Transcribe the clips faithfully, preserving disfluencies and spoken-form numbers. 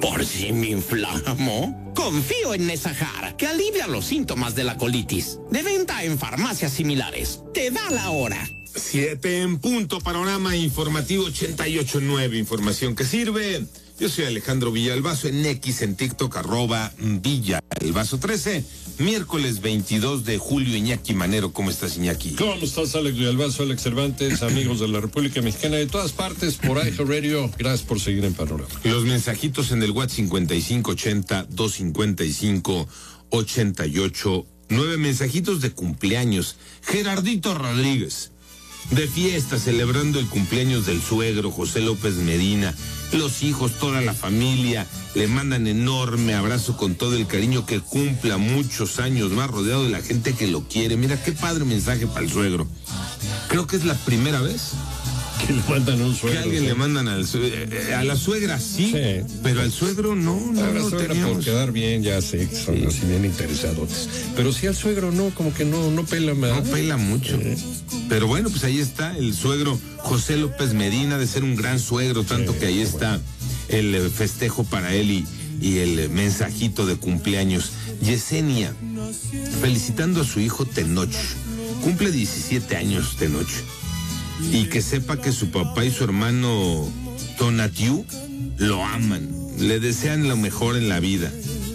¿Por si me inflamo? Confío en Nesahar, que alivia los síntomas de la colitis. De venta en farmacias similares. Te da la hora. Siete en punto, panorama informativo ochenta y ocho punto nueve, información que sirve. Yo soy Alejandro Villalbazo, en X, en TikTok, arroba Villalbazo trece. Miércoles veintidós de julio, Iñaki Manero. ¿Cómo estás, Iñaki? ¿Cómo estás, Alex Villalbazo, Alex Cervantes, amigos de la República Mexicana, de todas partes, por iHeartRadio? Gracias por seguir en Panorama. Los mensajitos en el WhatsApp cincuenta y cinco ochenta, doscientos cincuenta y cinco, ochenta y ocho nueve. Mensajitos de cumpleaños. Gerardito Rodríguez, de fiesta, celebrando el cumpleaños del suegro José López Medina. Los hijos, toda la familia, le mandan enorme abrazo con todo el cariño, que cumpla muchos años más rodeado de la gente que lo quiere. Mira, qué padre mensaje para el suegro. Creo que es la primera vez que le mandan a un suegro. Que alguien ¿sí? le mandan al suegro. A la suegra sí, sí, pero al suegro no, no a la lo suegra teníamos. Por quedar bien, ya sé que son sí. así bien interesados. Pero sí al suegro no, como que no, no pela más. No pela mucho. Sí. Pero bueno, pues ahí está el suegro José López Medina, de ser un gran suegro, tanto sí, que ahí está bueno. el festejo para él y, y el mensajito de cumpleaños. Yesenia, felicitando a su hijo Tenoch. Cumple diecisiete años Tenoch. Y que sepa que su papá y su hermano Tonatiu lo aman, le desean lo mejor en la vida.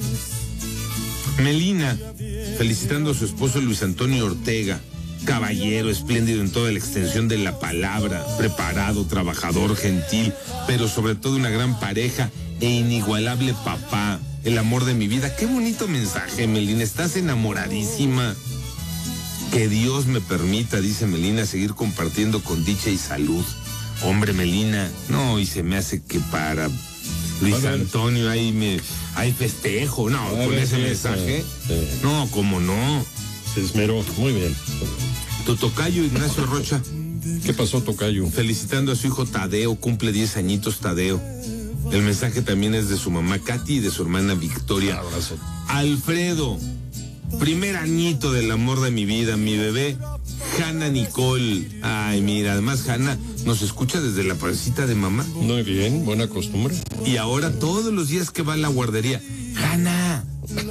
Melina, felicitando a su esposo Luis Antonio Ortega, caballero, espléndido en toda la extensión de la palabra, preparado, trabajador, gentil, pero sobre todo una gran pareja e inigualable papá, el amor de mi vida. Qué bonito mensaje, Melina, estás enamoradísima. Que Dios me permita, dice Melina, seguir compartiendo con dicha y salud. Hombre, Melina, no, y se me hace que para Luis Antonio ahí me hay festejo, no, con ver, ese sí, mensaje. Sí. No, cómo no. Se esmeró, muy bien. Tu tocayo, Ignacio Rocha. ¿Qué pasó, tocayo? Felicitando a su hijo Tadeo, cumple diez añitos Tadeo. El mensaje también es de su mamá Katy y de su hermana Victoria. Un abrazo. Alfredo, primer añito del amor de mi vida, mi bebé, Hanna Nicole. Ay, mira, además Hanna nos escucha desde la pancita de mamá. Muy bien, buena costumbre. Y ahora todos los días que va a la guardería, Hanna.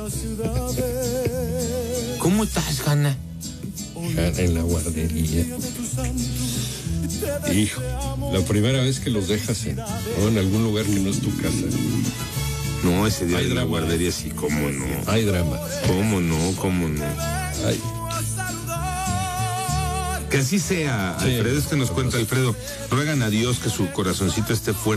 ¿Cómo estás, Hanna? Hanna en la guardería. Hijo, la primera vez que los dejas en, o en algún lugar que no es tu casa. No, ese día hay de drama. La guardería sí, cómo no. Hay drama. ¿Cómo no? ¿Cómo no? Ay. Que así sea, Alfredo. Sí, es que nos cuenta Alfredo. Ruegan a Dios que su corazoncito esté fuerte.